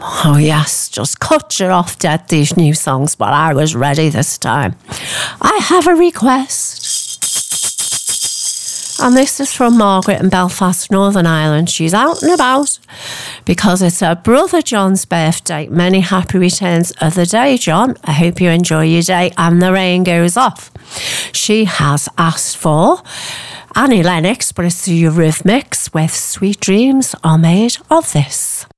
Oh yes, just cut you off dead, these new songs, but I was ready this time. I have a request. And this is from Margaret in Belfast, Northern Ireland. She's out and about because it's her brother John's birthday. Many happy returns of the day, John. I hope you enjoy your day and the rain goes off. She has asked for Annie Lennox, but it's the Eurythmics with Sweet Dreams Are Made of This.